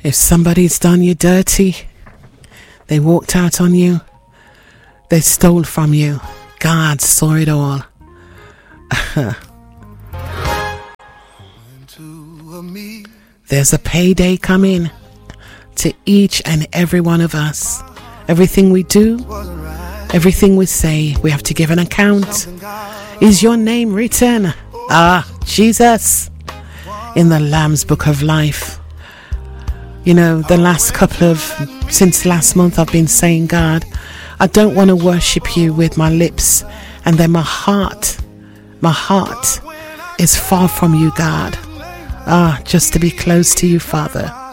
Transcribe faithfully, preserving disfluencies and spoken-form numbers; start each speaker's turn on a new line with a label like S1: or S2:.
S1: If somebody's done you dirty, they walked out on you, they stole from you, God saw it all. There's a payday coming to each and every one of us. Everything we do, everything we say, we have to give an account. Is your name written? Ah, Jesus, in the Lamb's Book of Life. You know, the last couple of, since last month, I've been saying, God, I don't want to worship you with my lips, and then my heart, my heart is far from you, God. Ah, just to be close to you, Father.